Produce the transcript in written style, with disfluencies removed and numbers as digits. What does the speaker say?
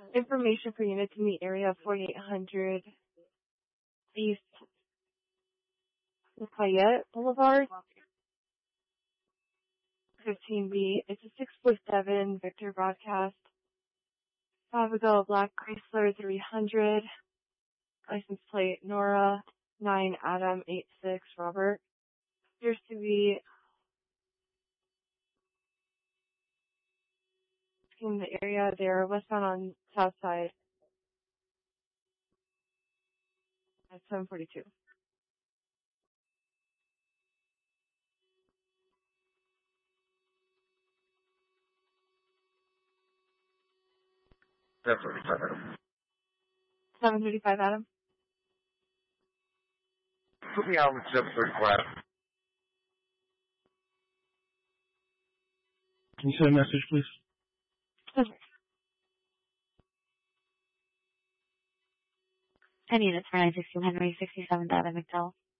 Information for unit to meet area 4800 East Lafayette Boulevard, 15B. It's a 647 Victor broadcast. Abigail Black Chrysler 300. License plate Nora 9 Adam 86 Robert. Appears to be in the area there, westbound on south side at 742. That's 35. 735 Adam. Put me on with 735. Can you send a message, please? Okay. And units for 962 Henry, 67th Avenue, McDowell.